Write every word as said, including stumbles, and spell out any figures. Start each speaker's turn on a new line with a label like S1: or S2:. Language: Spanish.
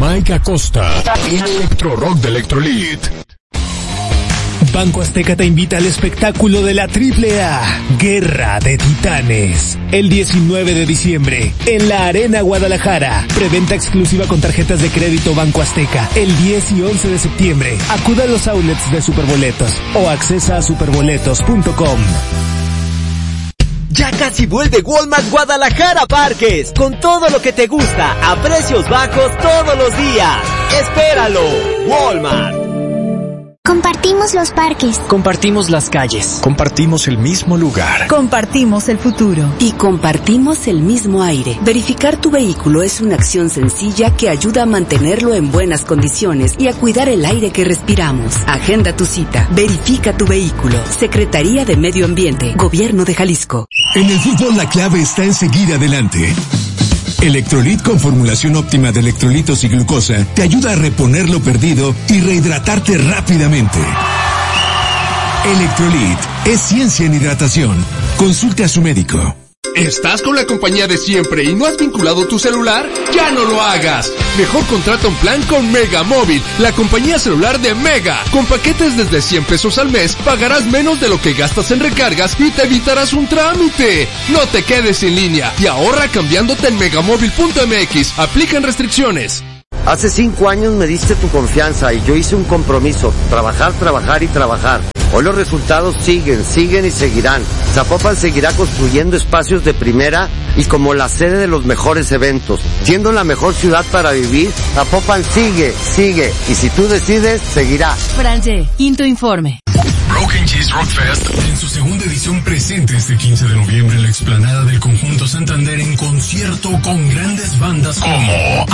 S1: Mike Acosta en Electro Rock de Electrolit.
S2: Banco Azteca te invita al espectáculo de la Triple A, Guerra de Titanes, el diecinueve de diciembre, en la Arena Guadalajara. Preventa exclusiva con tarjetas de crédito Banco Azteca, el diez y once de septiembre. Acuda a los outlets de Superboletos o accesa a superboletos punto com.
S3: Ya casi vuelve Walmart Guadalajara Parques, con todo lo que te gusta, a precios bajos todos los días. ¡Espéralo! Walmart.
S4: Compartimos los parques.
S5: Compartimos las calles.
S6: Compartimos el mismo lugar.
S7: Compartimos el futuro.
S8: Y compartimos el mismo aire. Verificar tu vehículo es una acción sencilla que ayuda a mantenerlo en buenas condiciones y a cuidar el aire que respiramos. Agenda tu cita. Verifica tu vehículo. Secretaría de Medio Ambiente. Gobierno de Jalisco.
S9: En el fútbol la clave está en seguir adelante. Electrolit con formulación óptima de electrolitos y glucosa te ayuda a reponer lo perdido y rehidratarte rápidamente. Electrolit es ciencia en hidratación. Consulte a su médico.
S10: ¿Estás con la compañía de siempre y no has vinculado tu celular? ¡Ya no lo hagas! Mejor contrata un plan con Mega Móvil, la compañía celular de Mega. Con paquetes desde cien pesos al mes, pagarás menos de lo que gastas en recargas y te evitarás un trámite. No te quedes sin línea y ahorra cambiándote en megamóvil punto m x. Aplican restricciones.
S11: Hace cinco años me diste tu confianza y yo hice un compromiso. Trabajar, trabajar y trabajar. Hoy los resultados siguen, siguen y seguirán. Zapopan seguirá construyendo espacios de primera y como la sede de los mejores eventos. Siendo la mejor ciudad para vivir, Zapopan sigue, sigue. Y si tú decides, seguirá.
S7: Franje, quinto informe.
S1: Broken Cheese Rock Fest en su segunda edición presente este quince de noviembre en la explanada del Conjunto Santander en concierto con grandes bandas como